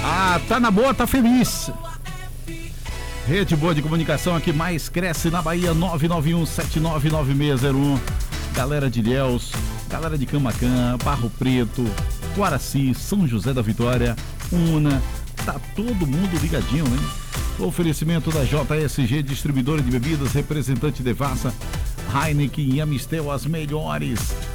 Ah, tá na boa, tá feliz. Rede boa de comunicação aqui mais cresce na Bahia, 991799601. Galera de Ilhéus, galera de Camaquã, Barro Preto, Guaraci, São José da Vitória, Una, tá todo mundo ligadinho, né? Oferecimento da JSG, distribuidora de bebidas, representante Devassa, Heineken e Amistel, as melhores.